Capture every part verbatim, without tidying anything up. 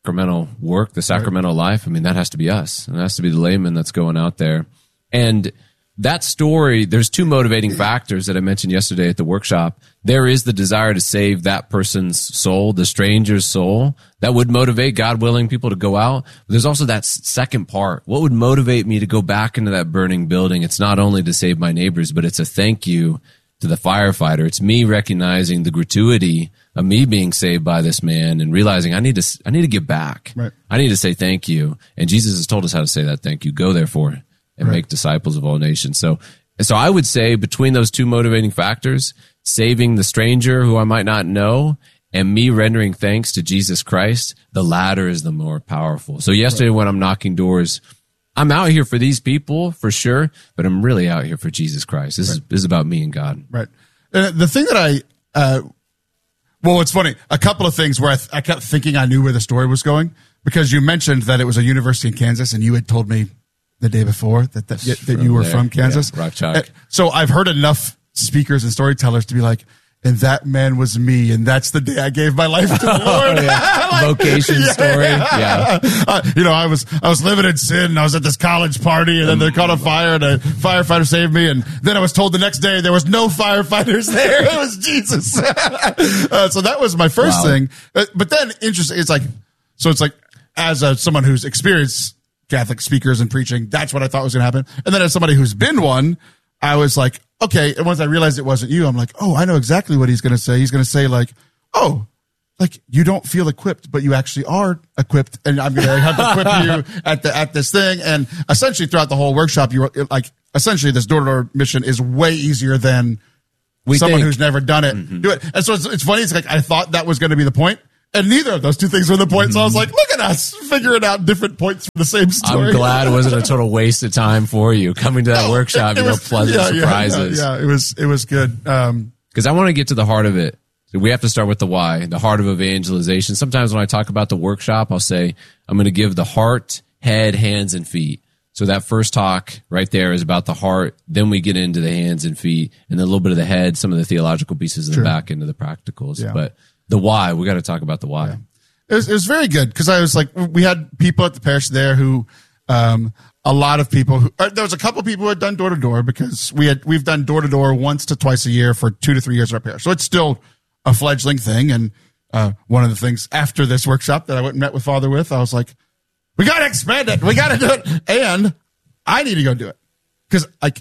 sacramental work, the sacramental right. life, I mean, that has to be us. And it has to be the layman that's going out there. And that story, there's two motivating factors that I mentioned yesterday at the workshop. There is the desire to save that person's soul, the stranger's soul. That would motivate, God willing, people to go out. But there's also that second part. What would motivate me to go back into that burning building? It's not only to save my neighbors, but it's a thank you to the firefighter. It's me recognizing the gratuity of me being saved by this man and realizing I need to, I need to give back. Right. I need to say thank you. And Jesus has told us how to say that thank you. Go therefore and right. make disciples of all nations. So, so I would say between those two motivating factors, saving the stranger who I might not know and me rendering thanks to Jesus Christ, the latter is the more powerful. So yesterday right. when I'm knocking doors, I'm out here for these people for sure, but I'm really out here for Jesus Christ. This right. is this is about me and God. Right. Uh, the thing that I, uh, well, it's funny. A couple of things where I, th- I kept thinking I knew where the story was going because you mentioned that it was a university in Kansas, and you had told me the day before that that, that you were there. From Kansas. Yeah, Rock Chalk. So I've heard enough speakers and storytellers to be like, and that man was me, and that's the day I gave my life to the Lord. Oh, yeah. like, Vocation yeah, story. Yeah. Uh, you know, I was I was living in sin, and I was at this college party, and then they caught a fire, and a firefighter saved me, and then I was told the next day there was no firefighters there. It was Jesus. uh, so that was my first wow. thing. Uh, but then, interesting, it's like, so it's like, as a, someone who's experienced Catholic speakers and preaching, that's what I thought was going to happen. And then as somebody who's been one, I was like, okay. And once I realized it wasn't you, I'm like, oh, I know exactly what he's going to say. He's going to say like, oh, like you don't feel equipped, but you actually are equipped. And I'm going to have to equip you at the, at this thing. And essentially throughout the whole workshop, you were like, essentially this door to door mission is way easier than we someone think. Who's never done it. Mm-hmm. Do it. And so it's, it's funny. It's like, I thought that was going to be the point. And neither of those two things were the point. So I was like, look at us figuring out different points for the same story. I'm glad it wasn't a total waste of time for you coming to that no, workshop. It, it you was, know, pleasant yeah, surprises. Yeah, yeah, yeah, it was, it was good. Um, cause I want to get to the heart of it. So we have to start with the why, the heart of evangelization. Sometimes when I talk about the workshop, I'll say, I'm going to give the heart, head, hands, and feet. So that first talk right there is about the heart. Then we get into the hands and feet, and then a little bit of the head, some of the theological pieces, and sure. the back into the practicals. Yeah. But the why, we got to talk about the why. Yeah. It was, it was very good because I was like, we had people at the parish there who, um, a lot of people who, uh, there was a couple of people who had done door to door because we had, we've done door to door once to twice a year for two to three years at our parish. So it's still a fledgling thing. And, uh, one of the things after this workshop that I went and met with Father with, I was like, we got to expand it. We got to do it. And I need to go do it because like,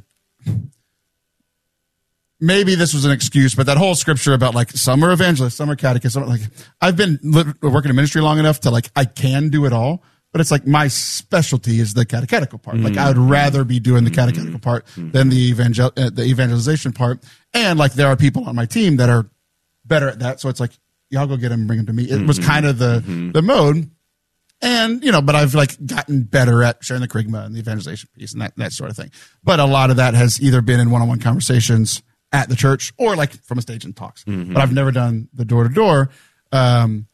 maybe this was an excuse, but that whole scripture about like some are evangelists, some are catechists, some are like I've been li- working in ministry long enough to like I can do it all, but it's like my specialty is the catechetical part. Mm-hmm. Like I would rather be doing the catechetical part mm-hmm. than the evangel uh, the evangelization part. And like there are people on my team that are better at that, so it's like y'all go get them and bring them to me. It mm-hmm. was kind of the mm-hmm. the mode. And, you know, but I've like gotten better at sharing the kerygma and the evangelization piece and that, that sort of thing. But a lot of that has either been in one-on-one conversations at the church or like from a stage and talks. Mm-hmm. But I've never done the door to door. Um,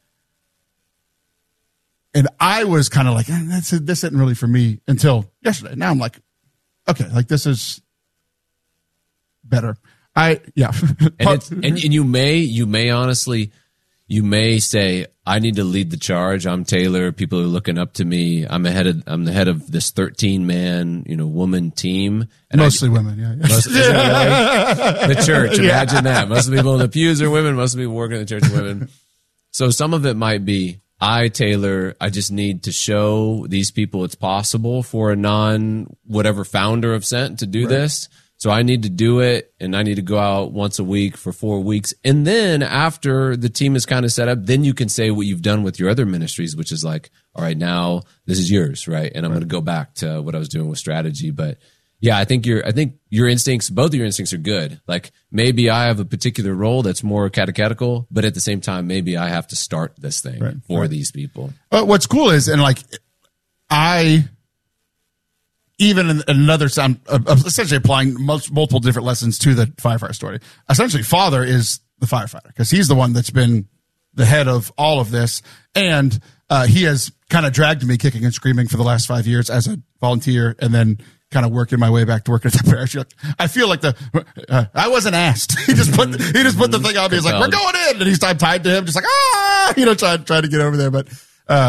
and I was kind of like, eh, that's, this isn't really for me until yesterday. Now I'm like, okay, like this is better. I, yeah. and, it's, and, and you may, you may honestly, you may say, I need to lead the charge. I'm Taylor. People are looking up to me. I'm ahead of, I'm the head of this thirteen man, you know, woman team. And Mostly I, women. Yeah. yeah. Most, isn't it really? The church. Imagine yeah. that. Most of the people in the pews are women. Most of the people working in the church are women. So some of it might be, I, Taylor, I just need to show these people it's possible for a non whatever founder of Sent to do right. this. So I need to do it, and I need to go out once a week for four weeks. And then after the team is kind of set up, then you can say what you've done with your other ministries, which is like, all right, now this is yours, right? And I'm right. going to go back to what I was doing with strategy. But yeah, I think your I think your instincts, both of your instincts are good. Like maybe I have a particular role that's more catechetical, but at the same time, maybe I have to start this thing right. for right. these people. But what's cool is, and like I... Even in another sound, uh, essentially applying most, multiple different lessons to the firefighter story. Essentially, Father is the firefighter because he's the one that's been the head of all of this. And uh, he has kind of dragged me kicking and screaming for the last five years as a volunteer and then kind of working my way back to working at the parish. I feel like the, uh, I wasn't asked. He just put, the, he just put the thing on me. He's like, we're going in. And he's I'm tied to him, just like, ah, you know, trying, trying to get over there. But, um,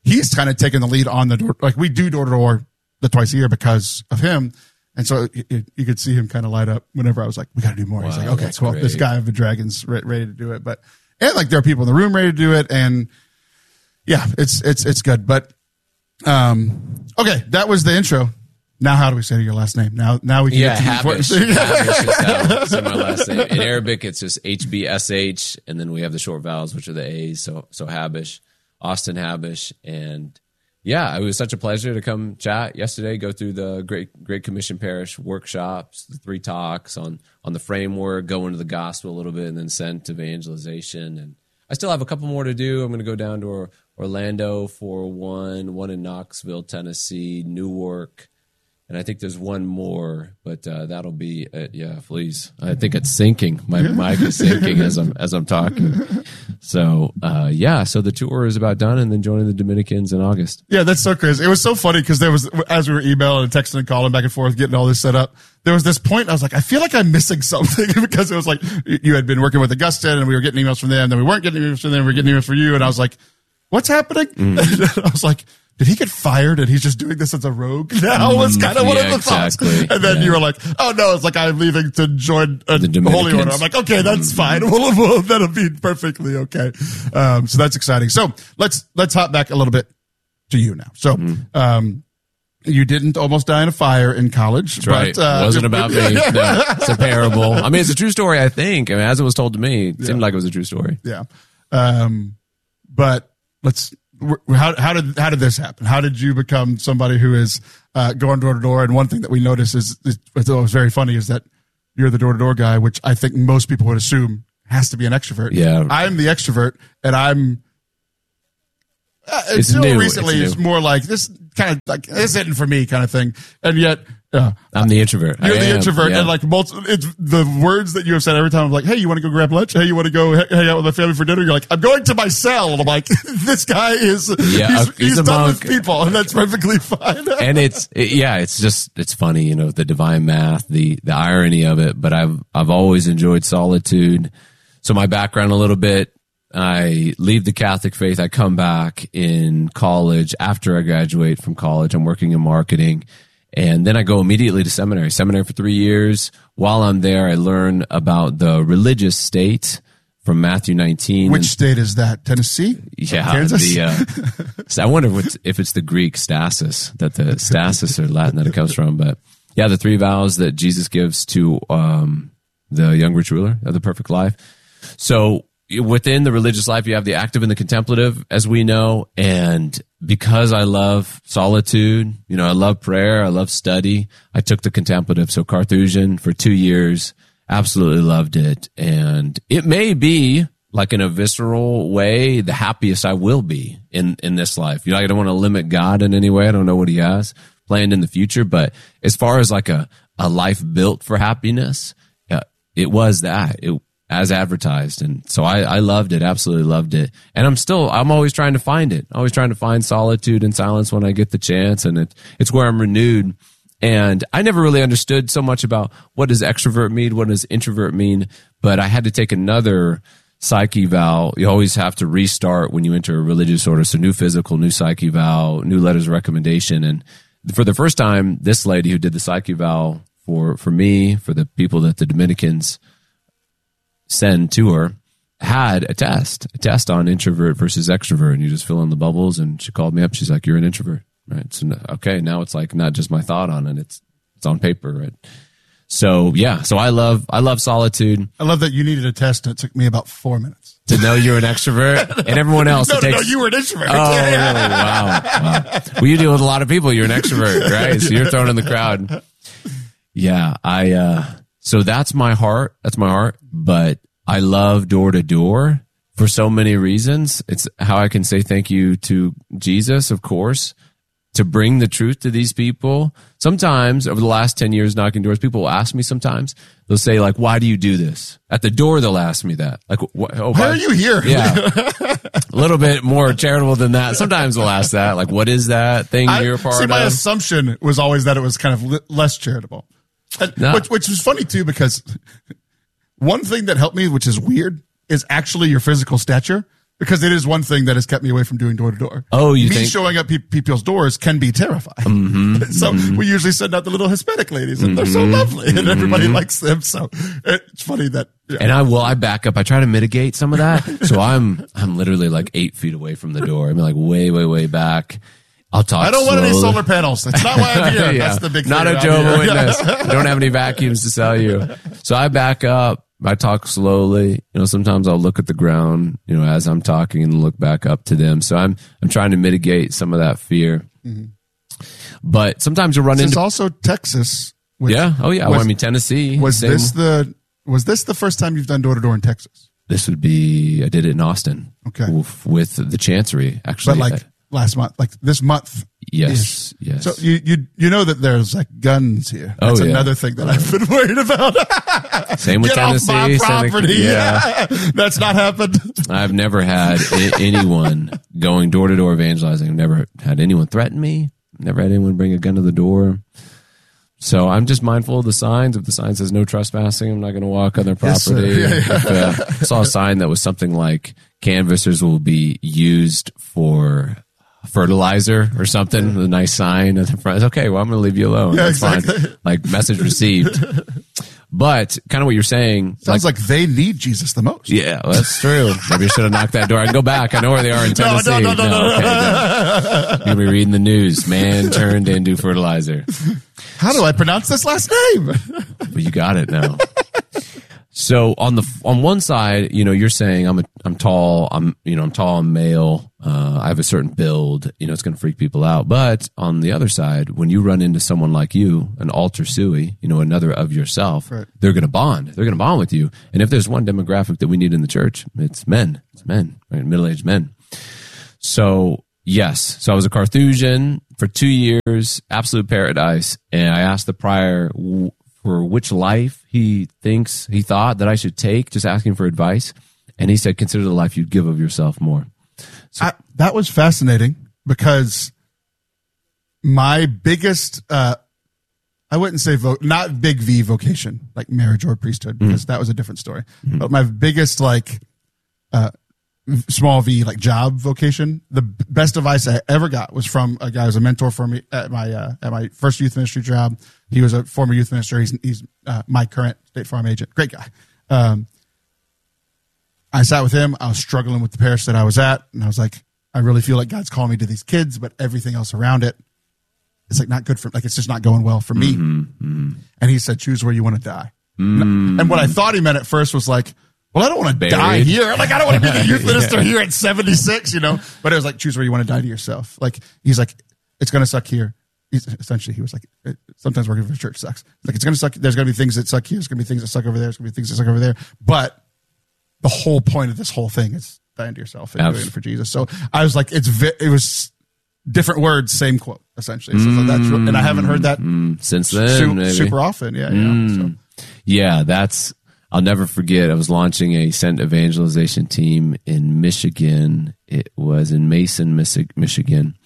he's kind of taken the lead on the door. Like we do door to door the twice a year because of him. And so it, it, you could see him kind of light up whenever I was like, we got to do more. Wow, he's like, okay, cool. Great. This guy of the Dragons re- ready to do it. But, and like there are people in the room ready to do it. And yeah, it's, it's, it's good. But, um, okay, that was the intro. Now, how do we say your last name? Now, now we can yeah, get to the Habish. Habish is how I say my last name. In Arabic, it's just H B S H, and then we have the short vowels, which are the A's. So, so Habish, Austin Habish, and yeah, it was such a pleasure to come chat yesterday. Go through the Great Great Commission Parish workshops, the three talks on on the framework, go into the gospel a little bit, and then sent evangelization. And I still have a couple more to do. I'm going to go down to Orlando for one, one in Knoxville, Tennessee, Newark. And I think there's one more, but uh, that'll be it. Yeah, please. I think it's sinking. My mic is sinking as I'm as I'm talking. So uh, yeah, so the tour is about done, and then joining the Dominicans in August. Yeah, that's so crazy. It was so funny because there was, as we were emailing and texting and calling back and forth, getting all this set up, there was this point I was like, I feel like I'm missing something because it was like you had been working with Augustine, and we were getting emails from them, then we weren't getting emails from them, we were getting emails from you, and I was like, what's happening? Mm. I was like, did he get fired and he's just doing this as a rogue now? Was kind of mm, one yeah, of the exactly. thoughts. And then yeah. you were like, oh no, it's like I'm leaving to join a holy order. I'm like, okay, that's mm-hmm. fine. We'll, we'll, that'll be perfectly okay. Um, so that's exciting. So let's, let's hop back a little bit to you now. So, mm-hmm. um, you didn't almost die in a fire in college. That's right. But, uh, it wasn't about me. No, it's a parable. I mean, it's a true story, I think. I mean, as it was told to me, it yeah. seemed like it was a true story. Yeah. Um, but let's, How how did how did this happen? How did you become somebody who is uh, going door to door? And one thing that we notice is, is it's always very funny is that you're the door to door guy, which I think most people would assume has to be an extrovert. Yeah, I'm the extrovert, and I'm uh, it's until new. recently it's, it's more like this kind of like this isn't for me kind of thing, and yet. Uh, I'm the introvert. You're I the am, introvert, yeah. and like multi- it's the words that you have said every time. I'm like, hey, you want to go grab lunch? Hey, you want to go h- hang out with my family for dinner? You're like, I'm going to my cell. And I'm like, this guy is yeah, he's, he's, he's a done monk. with people, and that's perfectly fine. And it's it, yeah, it's just it's funny, you know, the divine math, the the irony of it. But I've I've always enjoyed solitude. So my background a little bit. I leave the Catholic faith. I come back in college after I graduate from college. I'm working in marketing. And then I go immediately to seminary, seminary for three years. While I'm there, I learn about the religious state from Matthew nineteen. Which state is that? Tennessee? Yeah. Kansas? The, uh, so I wonder if it's, if it's the Greek stasis, that the stasis or Latin that it comes from. But yeah, the three vows that Jesus gives to um, the young rich ruler of the perfect life. So within the religious life, you have the active and the contemplative, as we know. And because I love solitude, you know, I love prayer, I love study, I took the contemplative. So Carthusian for two years, absolutely loved it. And it may be, like in a visceral way, the happiest I will be in, in this life. You know, I don't want to limit God in any way. I don't know what he has planned in the future. But as far as like a, a life built for happiness, uh, it was that. It as advertised. And so I, I loved it, absolutely loved it. And I'm still, I'm always trying to find it, always trying to find solitude and silence when I get the chance. And it, it's where I'm renewed. And I never really understood so much about what does extrovert mean, what does introvert mean, but I had to take another psyche vow. You always have to restart when you enter a religious order. So new physical, new psyche vow, new letters of recommendation. And for the first time, this lady who did the psyche vow for, for me, for the people that the Dominicans send to her, had a test, a test on introvert versus extrovert. And you just fill in the bubbles. And she called me up. She's like, you're an introvert, right? So, okay, now it's like not just my thought on it. It's, it's on paper, right? So yeah, so I love, I love solitude. I love that you needed a test and it took me about four minutes. To know you're an extrovert and everyone else. no, it takes, no, you were an introvert. Oh, really? Wow. wow. Well, you deal with a lot of people. You're an extrovert, right? So you're thrown in the crowd. Yeah, I, uh, so that's my heart. That's my heart. But I love door to door for so many reasons. It's how I can say thank you to Jesus, of course, to bring the truth to these people. Sometimes over the last ten years knocking doors, people will ask me sometimes, they'll say like, why do you do this? At the door, they'll ask me that. Like, wh- oh, why are you here? Yeah. A little bit more charitable than that. Sometimes they'll ask that, like, what is that thing I, you're a part see, of? my assumption was always that it was kind of li- less charitable. And, no. which, which was funny too, because one thing that helped me, which is weird, is actually your physical stature. because it is one thing that has kept me away from doing door to door. Oh, you me think? showing up pe- people's doors can be terrifying. Mm-hmm, so mm-hmm. we usually send out the little Hispanic ladies, and mm-hmm, they're so lovely, and everybody mm-hmm. likes them. So it's funny that. Yeah. And I will. I back up. I try to mitigate some of that. So I'm I'm literally like eight feet away from the door. I'm like way way way back. I'll talk. I don't slowly. want any solar panels. That's not why I'm here. yeah. That's the big. Not a Jehovah's Witness. I don't have any vacuums to sell you. So I back up. I talk slowly. You know, sometimes I'll look at the ground, you know, as I'm talking and look back up to them. So I'm I'm trying to mitigate some of that fear. Mm-hmm. But sometimes you'll run this into is also Texas. Which, yeah. Oh yeah. Was, well, I mean Tennessee. Was same. this the was this the first time you've done door to door in Texas? This would be I did it in Austin. Okay. With, with the Chancery actually. But like last month, like this month. Yes, is, yes. So you you you know that there's like guns here. That's oh, yeah. another thing that I've been worried about. Same with Get Tennessee. off my property. Same, yeah. That's not happened. I've never had I- anyone going door to door evangelizing. I've never had anyone threaten me. Never had anyone bring a gun to the door. So I'm just mindful of the signs. If the sign says no trespassing, I'm not going to walk on their property. Yes, yeah, yeah. If, uh, I saw a sign that was something like canvassers will be used for fertilizer or something, a nice sign at the front. Okay, well, I'm going to leave you alone. Yeah, That's exactly. fine. Like, message received. But kind of what you're saying. Sounds like, like they need Jesus the most. Yeah, well, that's true. Maybe I should have knocked that door. I can go back. I know where they are in Tennessee. No, no, no, no, no, no. Okay, no. You're going to be reading the news. Man turned into fertilizer. How do I pronounce this last name? But you got it now. So on the on one side, you know, you're saying I'm a, I'm tall, I'm you know I'm tall, I'm male, uh, I have a certain build, you know, it's going to freak people out. But on the other side, when you run into someone like you, an alter sui, you know, another of yourself, right. they're going to bond. They're going to bond with you. And if there's one demographic that we need in the church, it's men. It's men, right? Middle-aged men. So yes, so I was a Carthusian for two years, absolute paradise, and I asked the prior for which life he thinks, he thought that I should take, just asking for advice. And he said, consider the life you'd give of yourself more. So, I, that was fascinating because my biggest, uh, I wouldn't say vote, not big V vocation, like marriage or priesthood, because mm-hmm. that was a different story. Mm-hmm. But my biggest, like, uh, small V, like job vocation, the best advice I ever got was from a guy who was a mentor for me at my uh, at my first youth ministry job. He was a former youth minister. He's he's uh, my current State Farm agent. Great guy. Um, I sat with him. I was struggling with the parish that I was at, and I was like, I really feel like God's calling me to these kids, but everything else around it, it's like not good for, like it's just not going well for me. Mm-hmm, mm-hmm. And he said, choose where you want to die. Mm-hmm. And what I thought he meant at first was like, well, I don't want to Buried. die here. Like, I don't want to be the youth minister here at seventy-six, you know? But it was like, choose where you want to die to yourself. Like, he's like, it's going to suck here. He's, essentially, he was like, sometimes working for a church sucks. Like, it's going to suck. There's going to be things that suck here. There's going to be things that suck over there. There's going to be things that suck over there. But the whole point of this whole thing is dying to yourself and doing it for Jesus. So I was like, it's it was different words, same quote, essentially. So, mm, so that's, and I haven't heard that mm, since then, su- maybe. super often. Yeah, mm. yeah. So. Yeah, that's, I'll never forget. I was launching a Sent evangelization team in Michigan. It was in Mason, Michigan.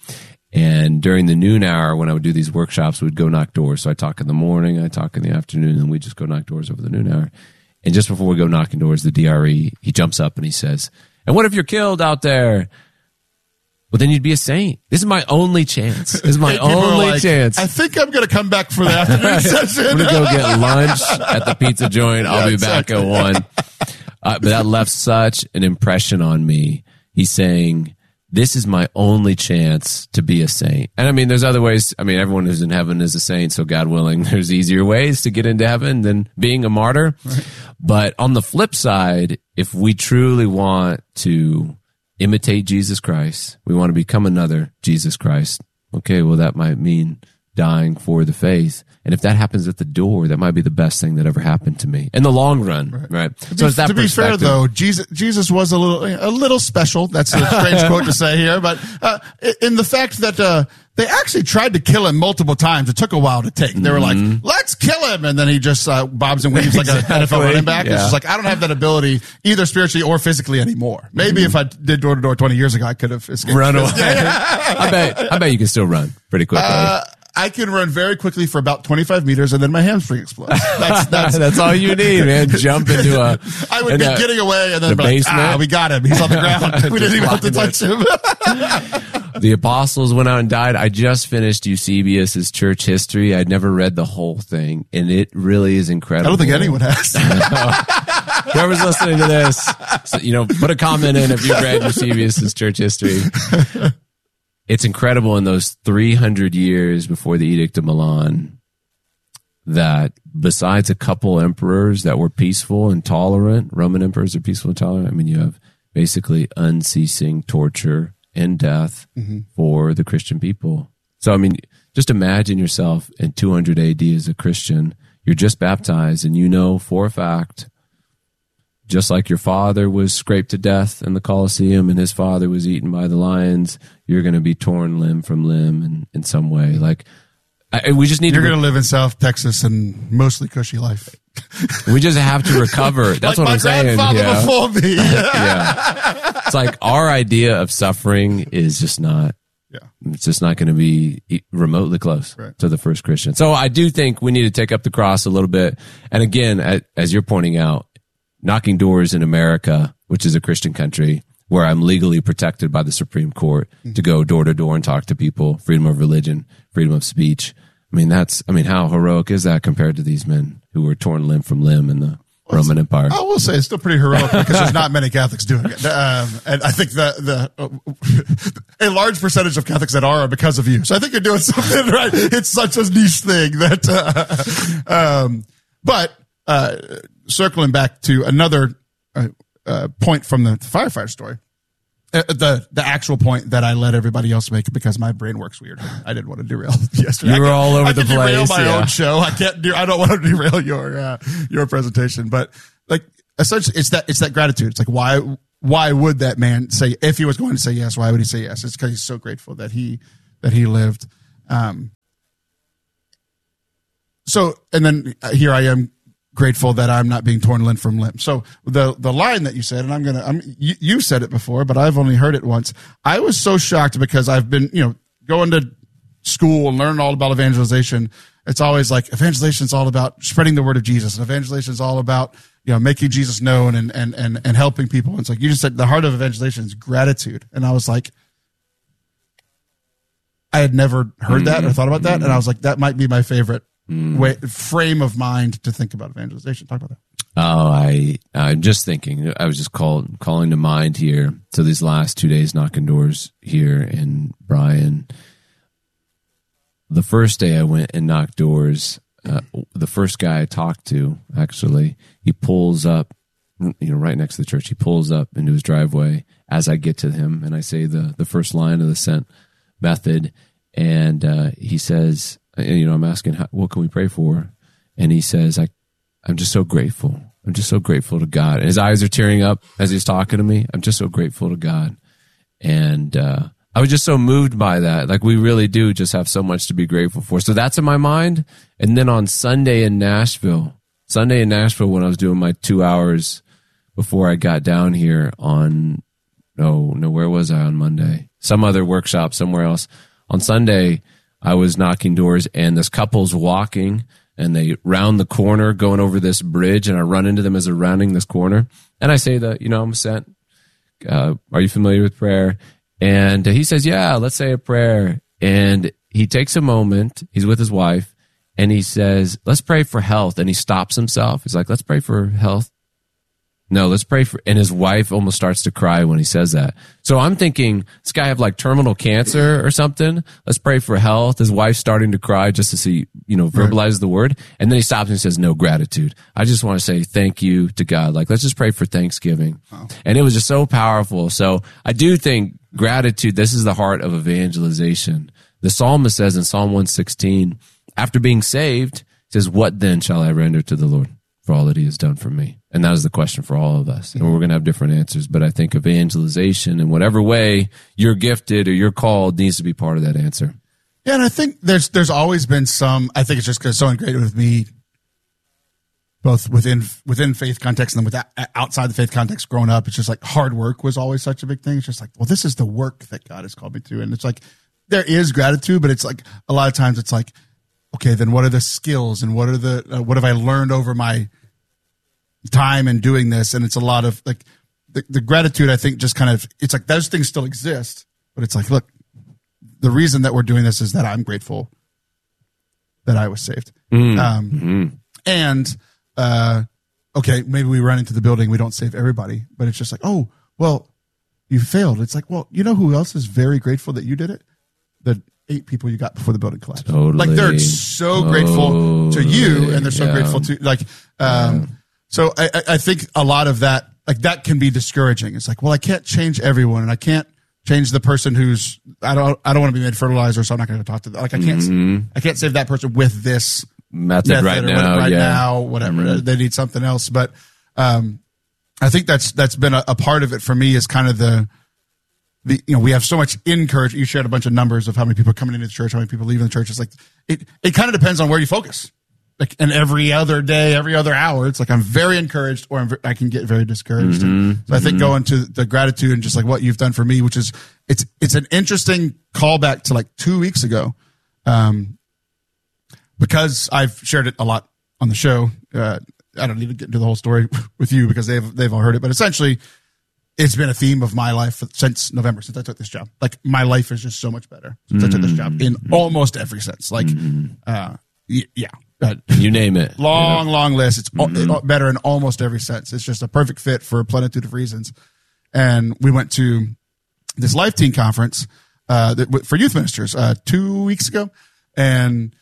And during the noon hour, when I would do these workshops, we'd go knock doors. So I talk in the morning, I talk in the afternoon, and we just go knock doors over the noon hour. And just before we go knocking doors, the D R E, he jumps up and he says, and what if you're killed out there? Well, then you'd be a saint. This is my only chance. This is my only like, chance. I think I'm going to come back for the afternoon session. I'm going to go get lunch at the pizza joint. I'll yeah, be exactly. back at one. Uh, but that left such an impression on me. He's saying, this is my only chance to be a saint. And I mean, there's other ways. I mean, everyone who's in heaven is a saint. So God willing, there's easier ways to get into heaven than being a martyr. Right. But on the flip side, if we truly want to imitate Jesus Christ, we want to become another Jesus Christ. Okay, well, that might mean dying for the faith. And if that happens at the door, that might be the best thing that ever happened to me in the long run, right? right? To, so be, it's that to be fair, though, Jesus Jesus was a little a little special. That's a strange quote to say here, but uh, in the fact that uh, they actually tried to kill him multiple times. It took a while to take. They were mm-hmm. like, "Let's kill him," and then he just uh, bobs and weaves like exactly. an N F L running back. Yeah. It's just like I don't have that ability either spiritually or physically anymore. Maybe mm-hmm. if I did door to door twenty years ago, I could have escaped. Run away. I bet. I bet you can still run pretty quickly. Uh, I can run very quickly for about twenty-five meters, and then my hamstring explodes. That's that's, that's all you need, man. Jump into a. I would be a, getting away, and then the be like, basement. ah, we got him. He's on the ground. We didn't even have to touch him. The apostles went out and died. I just finished Eusebius's church history. I'd never read the whole thing, and it really is incredible. I don't think anyone has. Whoever's listening to this, so, you know, put a comment in if you've read Eusebius's church history. It's incredible in those three hundred years before the Edict of Milan that besides a couple emperors that were peaceful and tolerant, Roman emperors are peaceful and tolerant. I mean, you have basically unceasing torture and death mm-hmm. for the Christian people. So, I mean, just imagine yourself in two hundred A D as a Christian. You're just baptized, and you know for a fact, just like your father was scraped to death in the Colosseum and his father was eaten by the lions, you're going to be torn limb from limb in, in some way. Like, I, we just need you're to. You're going to live in South Texas and mostly cushy life. We just have to recover. That's like what I'm saying. My grandfather yeah. before me. Yeah. It's like our idea of suffering is just not. Yeah. It's just not going to be remotely close right. to the first Christian. So I do think we need to take up the cross a little bit. And again, as you're pointing out, knocking doors in America, which is a Christian country, where I'm legally protected by the Supreme Court mm-hmm. to go door to door and talk to people, freedom of religion, freedom of speech. I mean, that's, I mean, how heroic is that compared to these men who were torn limb from limb in the well, Roman Empire? I will say it's still pretty heroic because there's not many Catholics doing it. Um, and I think the, the, uh, a large percentage of Catholics that are are because of you. So I think you're doing something right. It's such a niche thing that, uh, um, but, uh, circling back to another, uh, uh, point from the firefighter story. Uh, the the actual point that I let everybody else make because my brain works weird. I didn't want to derail yesterday. You were all over I the can derail place. my yeah. own show. I can't do. I don't want to derail your uh, your presentation. But like essentially, it's that it's that gratitude. It's like why why would that man say if he was going to say yes? Why would he say yes? It's because he's so grateful that he that he lived. Um. So and then here I am. Grateful that I'm not being torn limb from limb. So the the line that you said, and I'm gonna, I'm you, you said it before, but I've only heard it once. I was so shocked because I've been, you know, going to school and learning all about evangelization. It's always like evangelization is all about spreading the word of Jesus, and evangelization is all about you know making Jesus known and and and and helping people. And it's like you just said, the heart of evangelization is gratitude, and I was like, I had never heard mm-hmm. that or thought about that, mm-hmm. and I was like, that might be my favorite. Way, frame of mind to think about evangelization. Talk about that. Oh, I, I'm just thinking, I was just called, calling to mind here. So these last two days knocking doors here in Bryan, the first day I went and knocked doors, uh, the first guy I talked to, actually, he pulls up, you know, right next to the church. He pulls up into his driveway as I get to him and I say the, the first line of the sent method. And, uh, he says, you know, I'm asking, how, what can we pray for? And he says, I, I'm just so grateful. I'm just so grateful to God. And his eyes are tearing up as he's talking to me. I'm just so grateful to God. And, uh, I was just so moved by that. Like we really do just have so much to be grateful for. So that's in my mind. And then on Sunday in Nashville, Sunday in Nashville, when I was doing my two hours before I got down here on, no, no, where was I on Monday? Some other workshop somewhere else. On Sunday, I was knocking doors and this couple's walking and they round the corner going over this bridge and I run into them as they're rounding this corner. And I say that, you know, I'm sent. Uh, are you familiar with prayer? And he says, yeah, let's say a prayer. And he takes a moment. He's with his wife and he says, let's pray for health. And he stops himself. He's like, let's pray for health. No, let's pray for, and his wife almost starts to cry when he says that. So I'm thinking, this guy have like terminal cancer or something. Let's pray for health. His wife's starting to cry just to see, you know, verbalize right. the word. And then he stops and says, no, gratitude. I just want to say thank you to God. Like, let's just pray for Thanksgiving. Wow. And it was just so powerful. So I do think gratitude, this is the heart of evangelization. The psalmist says in Psalm one sixteen, after being saved, says, what then shall I render to the Lord for all that he has done for me? And that is the question for all of us. And we're going to have different answers. But I think evangelization in whatever way you're gifted or you're called needs to be part of that answer. Yeah, and I think there's there's always been some, I think it's just because it's so ingrained with me, both within within faith context and then with outside the faith context growing up. It's just like hard work was always such a big thing. It's just like, well, this is the work that God has called me to. And it's like, there is gratitude, but it's like a lot of times it's like, okay, then what are the skills and what are the, uh, what have I learned over my time in doing this? And it's a lot of like the, the gratitude, I think just kind of, it's like those things still exist, but it's like, look, the reason that we're doing this is that I'm grateful that I was saved. Mm. Um, mm-hmm. And, uh, okay, maybe we run into the building, we don't save everybody, but it's just like, oh, well, you failed. It's like, well, you know who else is very grateful that you did it? The eight people you got before the building collapsed. Totally. Like they're so grateful totally. to you, and they're so yeah. grateful to like. Um, yeah. So I, I think a lot of that, like that, can be discouraging. It's like, well, I can't change everyone, and I can't change the person who's I don't I don't want to be made fertilizer, so I'm not going to talk to them. Like I can't mm-hmm. I can't save that person with this method, method right now, right yeah. now, whatever. Mm-hmm. They need something else, but. Um, I think that's that's been a, a part of it for me is kind of the, the you know, we have so much encouragement. You shared a bunch of numbers of how many people are coming into the church, how many people leaving the church. It's like, it, it kind of depends on where you focus. Like, and every other day, every other hour, it's like I'm very encouraged or I'm, I can get very discouraged. Mm-hmm. So I think mm-hmm. going to the gratitude and just like what you've done for me, which is, it's it's an interesting callback to like two weeks ago. Um, because I've shared it a lot on the show. Uh, I don't need to get into the whole story with you because they've they've all heard it, but essentially, it's been a theme of my life since November, since I took this job. Like my life is just so much better since mm-hmm. I took this job in almost every sense. Like, mm-hmm. uh, y- yeah, uh, you name it. Long, you know? long list. It's mm-hmm. all, better in almost every sense. It's just a perfect fit for a plenitude of reasons. And we went to this Life Teen conference uh, that, for youth ministers uh, two weeks ago, and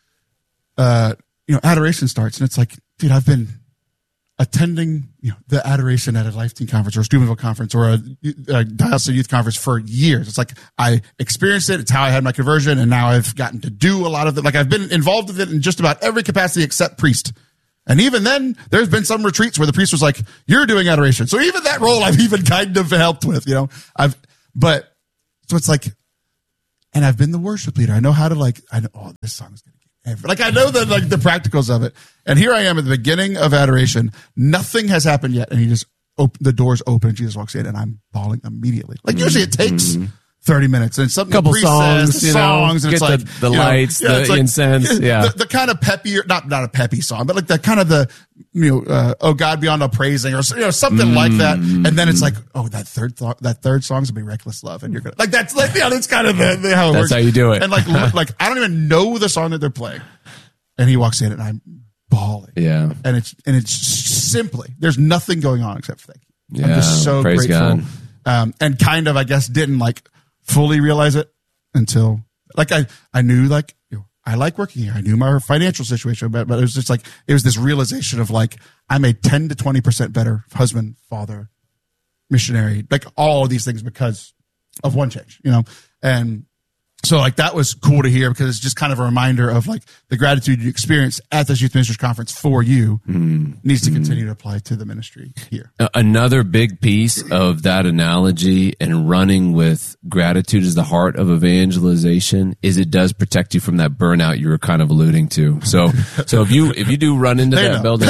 uh, you know, adoration starts, and it's like. Dude, I've been attending you know, the adoration at a Life Teen conference or a Steubenville conference or a, a Diocese youth conference for years. It's like I experienced it. It's how I had my conversion, and now I've gotten to do a lot of it. Like I've been involved with it in just about every capacity except priest. And even then, there's been some retreats where the priest was like, "You're doing adoration." So even that role, I've even kind of helped with. You know, I've but so it's like, and I've been the worship leader. I know how to like. I know. Oh, this song is gonna. Like I know the like the practicals of it, and here I am at the beginning of adoration. Nothing has happened yet, and he just op- the doors open, and Jesus walks in, and I'm bawling immediately. Like usually it takes mm-hmm. thirty minutes, and something couple songs, says, songs, know, and it's get like the, the lights, know, yeah, the like, incense, yeah, the, the kind of peppier, not not a peppy song, but like the kind of the you know, uh, oh God beyond all praising, or you know something mm-hmm. like that, and then it's like, oh that third th- that third song's gonna be Reckless Love, and you're gonna like that's like yeah, that's kind of the, the how it that's works. how you do it, and like like I don't even know the song that they're playing. And he walks in, and I'm bawling. Yeah, and it's and it's simply there's nothing going on except for thank you. Yeah, I'm just so praise grateful, God. Um, and kind of I guess didn't like fully realize it until like I I knew like you know, I like working here. I knew my financial situation, but but it was just like it was this realization of like I'm a ten to twenty percent better husband, father, missionary, like all of these things because of one change, you know, and. So like that was cool to hear because it's just kind of a reminder of like the gratitude you experience at this youth ministers conference for you mm. needs to continue mm. to apply to the ministry here. Another big piece of that analogy and running with gratitude as the heart of evangelization is it does protect you from that burnout you were kind of alluding to. So, so if you, if you do run into they that know. building,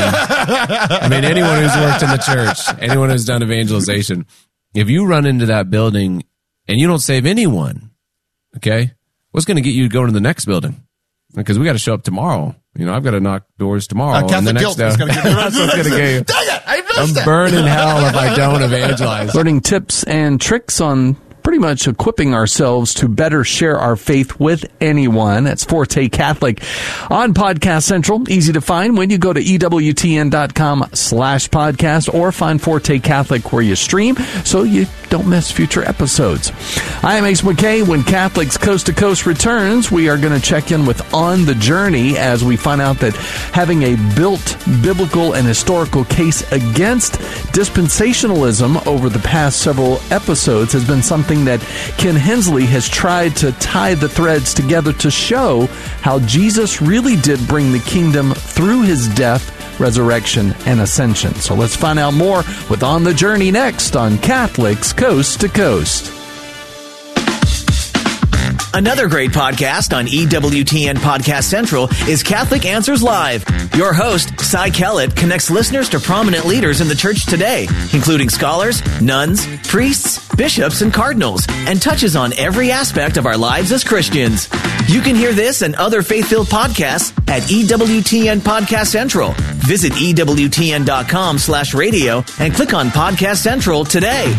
I mean, anyone who's worked in the church, anyone who's done evangelization, if you run into that building and you don't save anyone, okay, what's going to get you to go to the next building? Because we got to show up tomorrow. You know, I've got to knock doors tomorrow. Uh, and the next day, that's what's going to get you. Dang it! I missed I'm burning hell if I don't evangelize. Learning tips and tricks on pretty much equipping ourselves to better share our faith with anyone. That's Forte Catholic on Podcast Central. Easy to find when you go to E W T N dot com slash podcast or find Forte Catholic where you stream so you don't miss future episodes. I am Ace McKay. When Catholics Coast to Coast returns, we are going to check in with On the Journey as we find out that having a built biblical and historical case against dispensationalism over the past several episodes has been something that Ken Hensley has tried to tie the threads together to show how Jesus really did bring the kingdom through his death, resurrection, and ascension. So let's find out more with On the Journey next on Catholics Coast to Coast. Another great podcast on E W T N Podcast Central is Catholic Answers Live. Your host, Cy Kellett, connects listeners to prominent leaders in the church today, including scholars, nuns, priests, bishops, and cardinals, and touches on every aspect of our lives as Christians. You can hear this and other faith-filled podcasts at E W T N Podcast Central. Visit E W T N dot com slash radio and click on Podcast Central today.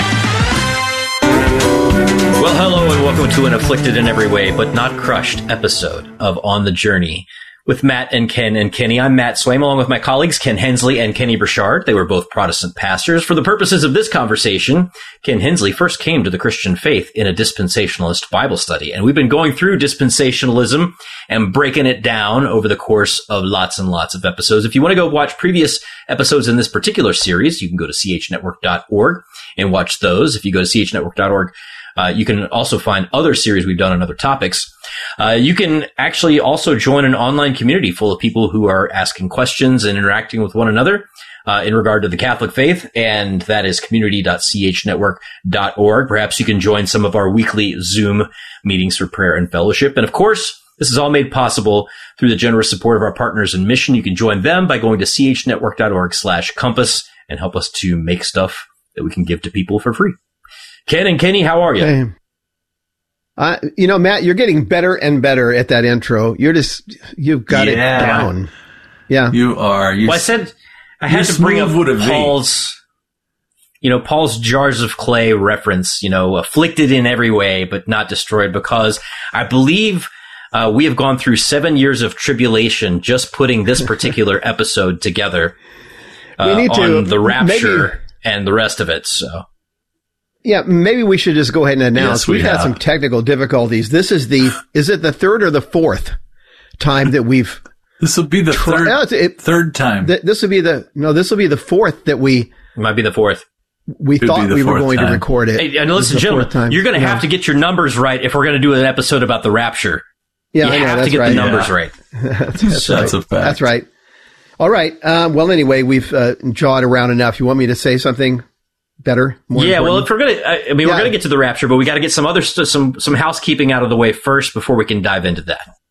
Well, hello and welcome to an afflicted in every way, but not crushed episode of On the Journey with Matt and Ken and Kenny. I'm Matt Swaim, along with my colleagues Ken Hensley and Kenny Burchard. They were both Protestant pastors. For the purposes of this conversation, Ken Hensley first came to the Christian faith in a dispensationalist Bible study, and we've been going through dispensationalism and breaking it down over the course of lots and lots of episodes. If you want to go watch previous episodes in this particular series, you can go to c h network dot org and watch those. If you go to c h network dot org, Uh, you can also find other series we've done on other topics. Uh, you can actually also join an online community full of people who are asking questions and interacting with one another uh, in regard to the Catholic faith, and that is community dot c h network dot org. Perhaps you can join some of our weekly Zoom meetings for prayer and fellowship. And of course, this is all made possible through the generous support of our partners in mission. You can join them by going to c h network dot org slash compass and help us to make stuff that we can give to people for free. Ken and Kenny, how are you? Hey. Uh, you know, Matt, you're getting better and better at that intro. You're just, you've got yeah. it down. Yeah. You are. Well, I said I had to bring up Paul's, you know, Paul's jars of clay reference, you know, afflicted in every way, but not destroyed, because I believe uh, we have gone through seven years of tribulation just putting this particular episode together uh, we need to, on the rapture maybe, and the rest of it. So. Yeah, maybe we should just go ahead and announce. Yes, we we've had have. some technical difficulties. This is the, is it the third or the fourth time that we've, This will be the third, uh, it, third time. th- this will be the, no, this will be the fourth that we, It might be the fourth. we Could be thought the we were fourth going time. to record it. Hey, and This is listen, the gentlemen, fourth time. you're going to Yeah. have to get your numbers right if we're going to do an episode about the rapture. Yeah, you I know, have that's to get right. the numbers Yeah. right. that's, that's So- right. That's a fact. That's right. All right. Um, well, anyway, we've uh, jawed around enough. You want me to say something better? More Yeah, well, important? if we're gonna, I I mean, Yeah. we're gonna get to the rapture, but we got to get some other st- some some housekeeping out of the way first before we can dive into that.